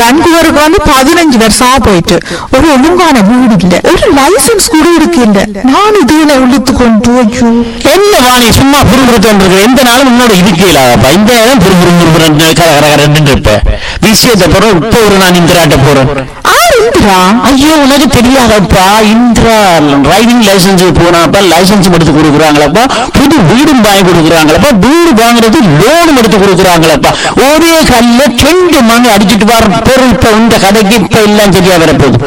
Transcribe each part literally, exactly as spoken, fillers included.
வான்கூவருக்கு வந்து பதினஞ்சு வருஷமா போயிட்டு ஒரு ஒழுங்கான வீடு இல்ல, ஒரு லைசன்ஸ் கூட இருக்கு இல்ல. நான் இதுல இழுத்து கொண்டு ஐயோ என்ன வாணி சும்மா புரிஞ்சுட்டு எந்த நாளும் முன்னோட இருக்கலாப்பா. இந்த நேரம் புரிஞ்சு கரகரன்னு இருப்ப விஷயத்தை போறோம். இப்போ ஒரு நான் இந்திராட்ட போறேன். இந்திரா? ஐயோ உனக்கு தெரியாதப்பா, இந்திரா டிரைவிங் லைசன்ஸ் போனாப்பா லைசன்ஸ் எடுத்து கொடுக்குறாங்களப்பா, புது வீடும் வாங்கி கொடுக்குறாங்களப்பா, வீடு வாங்குறது லோனும் எடுத்து கொடுக்குறாங்களப்பா. ஒரே கல்ல ரெண்டு மணி அடிச்சுட்டு வர பொருள் இப்ப இந்த கடைக்கு இப்ப எல்லாம் சரியா வரப்போகுது.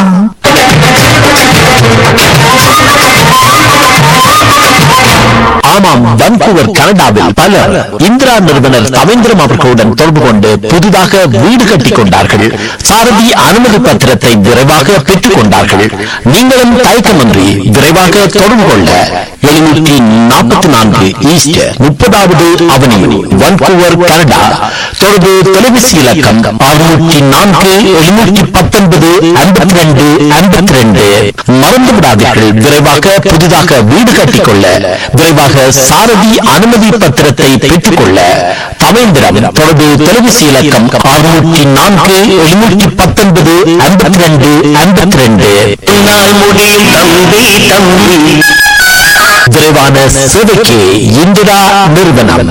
ஆமாம், வான்கூவர் கனடாவில் பலர் இந்திரா நிறுவனர் ரவீந்திரம் அவர்களுடன் தொடர்பு கொண்டு புதிதாக வீடு கட்டிக் கொண்டார்கள். சாரதி அனுமதி பத்திரத்தை விரைவாக பெற்றுக் கொண்டார்கள். நீங்களும் தயக்கமின்றி விரைவாக தொடர்பு கொள்ள எழுநூற்றி நாற்பத்தி நான்கு ஈஸ்ட் முப்பதாவது அவனியூ வான்கூவர் கனடா. தொடர்பு தொலைபேசி இலக்கம் அறுநூற்றி நான்கு எழுநூற்றி பத்தொன்பது ஐம்பத்தி ரெண்டு ஐம்பத்தி ரெண்டு. மறந்து விடாதீர்கள், விரைவாக புதிதாக வீடு கட்டிக்கொள்ள விரைவாக சாரதி அனுமதி பத்திரத்தை பெற்றுக் கொள்ள தவேந்திரம். தொடர்பு தொலைபேசி இலக்கம் அறுநூற்றி நான்கு எழுநூற்றி பத்தொன்பது ஐம்பத்தி ரெண்டு ஐம்பத்தி ரெண்டு. முடியும் தம்பி தம்பி விரைவான சேவைக்கு இந்திரா நிறுவனம்.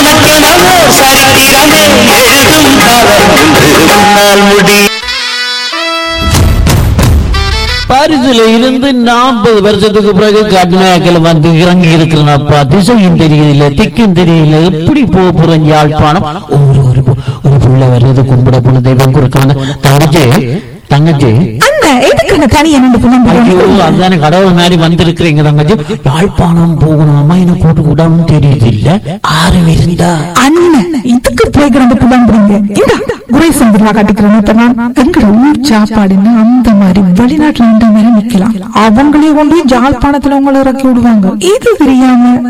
பாரிஸ்ல இருந்து நாற்பது வருஷத்துக்கு பிறகு கடுமையாக்கல வந்து இறங்கி இருக்கிறனப்பா. திசையும் தெரியல, திக்கும் தெரியல, எப்படி போக போறேன் யாழ்ப்பாணம். ஒரு ஒரு ஒரு புள்ள வர்றது கும்பிட போன தெய்வம் கொடுக்கான தங்கச்சி தங்கச்சி அதான கடவுள் மாதிரி வந்திருக்கிறீங்க தங்கச்சி. யாழ்ப்பாணம் போகணுமா எனக்கு கூட்டு கூடாம தெரியுது இல்ல ஆறு இருந்தா அண்ணன் இதுக்கு போய் கிடந்து புலம்புறீங்க. இந்த குரேசன் பில்லா காட்டிக்கிறேன். எங்கட ஊர் சாப்பாடுன்னு அந்த மாதிரி வெளிநாட்டுல இந்த மாதிரி நிக்கலாம். அவங்களே கொண்டு யாழ்ப்பாணத்துல உங்களை இறக்கி விடுவாங்க. இது தெரியாம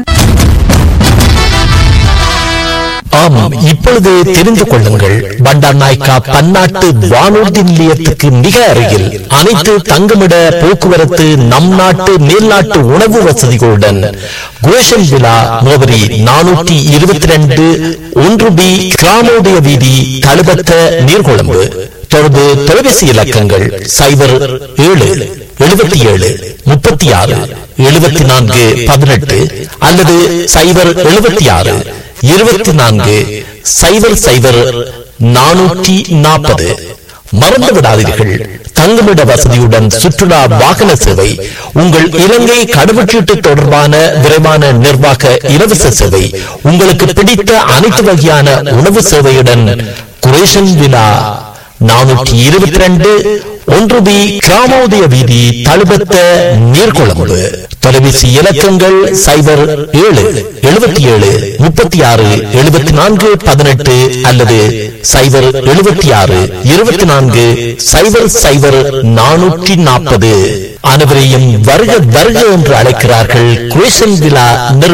ஆமாம், இப்பொழுது தெரிந்து கொள்ளுங்கள். பண்டார் நாயக்கா பன்னாட்டு வானூர்தி நிலையத்துக்கு மிக அருகில் அனைத்து தங்குமிட போக்குவரத்து நம் நாட்டு மேல்நாட்டு உணவு வசதிகளுடன் குரேஷன் விழா முகவரி நானூற்றி இருபத்தி ரெண்டு ஒன்று பி கிராமோதய வீதி தழுபத்த நீர்கொழும்பு. தொடர்பு தொலைபேசி இலக்கங்கள் சைபர் ஏழு எழுபத்தி ஏழு முப்பத்தி ஆறு எழுபத்தி நான்கு பதினெட்டு அல்லது சைபர் எழுபத்தி ஆறு இருபத்தி நான்கு சைபர் சைபர் நானூற்றி நாற்பது. மறந்து விடாதீர்கள், தங்குமிட வசதியுடன் சுற்றுலா வாகன சேவை, உங்கள் இலங்கை கடவுச்சீட்டு தொடர்பான விரைவான நிர்வாக இலவச சேவை, உங்களுக்கு பிடித்த அனைத்து வகையான உணவு சேவையுடன் குரேஷன் விழா நானூற்றி இருபத்தி ரெண்டு ஒன்று பி கிராமோதய வீதி தழுபத்த நீர்கொழும்பு. தொலைபேசி இலக்கங்கள் சைபர் ஏழு எழுபத்தி ஏழு முப்பத்தி ஆறு எழுபத்தி நான்கு பதினெட்டு அல்லது சைபர் எழுபத்தி ஆறு இருபத்தி நான்கு சைபர் சைபர் நானூற்றி நாற்பது. அனைவரையும் வருக வருக என்று அழைக்கிறார்கள் குரேஷன் விழா நிறுவனம்.